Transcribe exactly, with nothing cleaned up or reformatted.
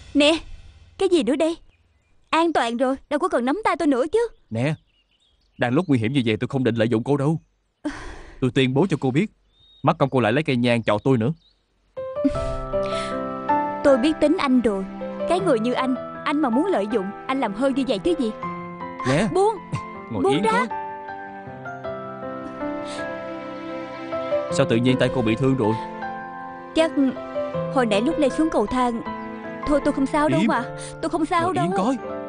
Nè, cái gì nữa đây? An toàn rồi, đâu có cần nắm tay tôi nữa chứ. Nè, đang lúc nguy hiểm như vậy tôi không định lợi dụng cô đâu. Tôi tuyên bố cho cô biết, mắc công cô lại lấy cây nhang chọc tôi nữa. Tôi biết tính anh rồi. Cái người như anh, anh mà muốn lợi dụng, anh làm hơn như vậy chứ gì. Nè, Buông, ngồi buông yên ra. thôi. Sao tự nhiên tay cô bị thương rồi? Chắc hồi nãy lúc lên xuống cầu thang. Thôi tôi không sao đâu Im. mà. Tôi không sao Ngồi đâu. yên coi.